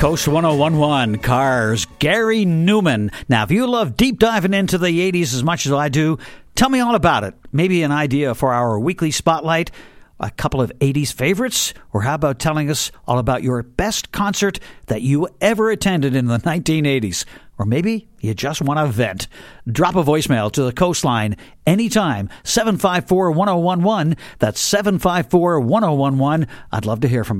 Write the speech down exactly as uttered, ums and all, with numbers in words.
Coast one oh one one, Cars, Gary Newman. Now, if you love deep diving into the eighties as much as I do, tell me all about it. Maybe an idea for our weekly spotlight, a couple of eighties favorites, or how about telling us all about your best concert that you ever attended in the nineteen eighties? Or maybe you just want to vent. Drop a voicemail to the Coastline anytime, seven five four, one oh one one. That's seven five four, one oh one one. I'd love to hear from you.